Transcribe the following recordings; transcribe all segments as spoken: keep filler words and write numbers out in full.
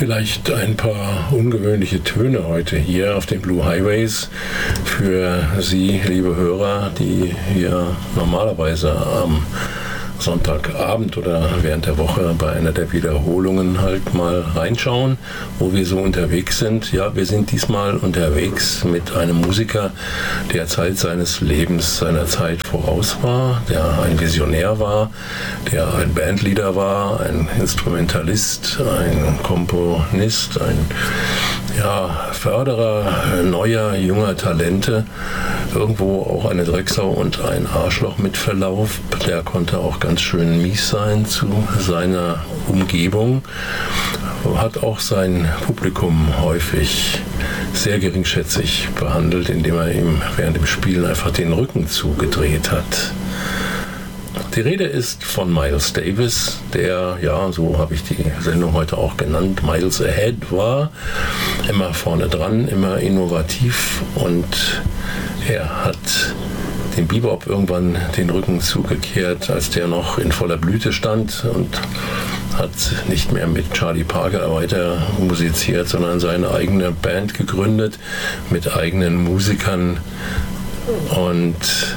Vielleicht ein paar ungewöhnliche Töne heute hier auf den Blue Highways für Sie, liebe Hörer, die hier normalerweise am Sonntagabend oder während der Woche bei einer der Wiederholungen halt mal reinschauen, wo wir so unterwegs sind. Ja, wir sind diesmal unterwegs mit einem Musiker, der Zeit seines Lebens seiner Zeit voraus war, der ein Visionär war, der ein Bandleader war, ein Instrumentalist, ein Komponist, ein ja, Förderer neuer, junger Talente, irgendwo auch eine Drecksau und ein Arschloch mit Verlauf. Der konnte auch ganz schön mies sein zu seiner Umgebung, hat auch sein Publikum häufig sehr geringschätzig behandelt, indem er ihm während dem Spielen einfach den Rücken zugedreht hat. Die Rede ist von Miles Davis, der, ja, so habe ich die Sendung heute auch genannt, Miles Ahead war, immer vorne dran, immer innovativ, und er hat dem Bebop irgendwann den Rücken zugekehrt, als der noch in voller Blüte stand, und hat nicht mehr mit Charlie Parker weiter musiziert, sondern seine eigene Band gegründet mit eigenen Musikern und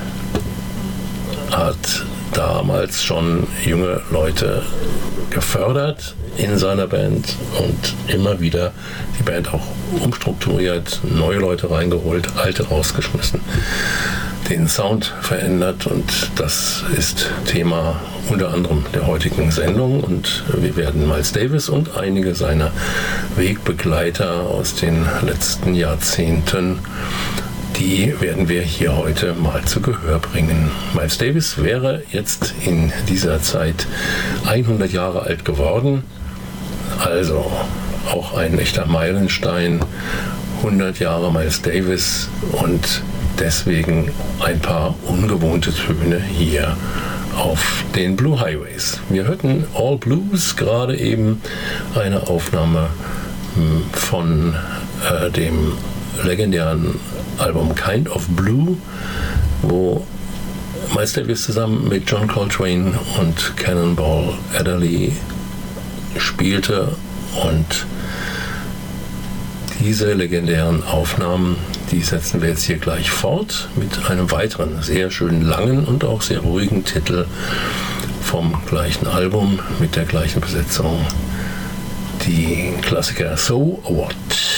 hat damals schon junge Leute gefördert in seiner Band und immer wieder die Band auch umstrukturiert, neue Leute reingeholt, alte rausgeschmissen, den Sound verändert, und das ist Thema unter anderem der heutigen Sendung, und wir werden Miles Davis und einige seiner Wegbegleiter aus den letzten Jahrzehnten, die werden wir hier heute mal zu Gehör bringen. Miles Davis wäre jetzt in dieser Zeit hundert Jahre alt geworden, also auch ein echter Meilenstein, hundert Jahre Miles Davis, und deswegen ein paar ungewohnte Töne hier auf den Blue Highways. Wir hörten All Blues, gerade eben eine Aufnahme von äh, dem legendären Album Kind of Blue, wo Miles Davis zusammen mit John Coltrane und Cannonball Adderley spielte, und diese legendären Aufnahmen, die setzen wir jetzt hier gleich fort mit einem weiteren sehr schönen langen und auch sehr ruhigen Titel vom gleichen Album mit der gleichen Besetzung, die Klassiker So What.